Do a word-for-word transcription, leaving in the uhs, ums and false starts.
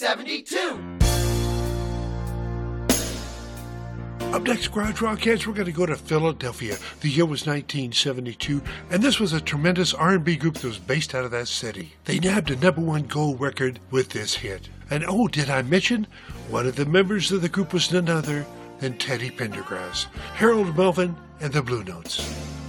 seventy-two. Up next, Garage Rockheads, we're going to go to Philadelphia. The year was nineteen seventy-two, and this was a tremendous R and B group that was based out of that city. They nabbed a number one gold record with this hit. And oh, did I mention, one of the members of the group was none other than Teddy Pendergrass, Harold Melvin, and the Blue Notes.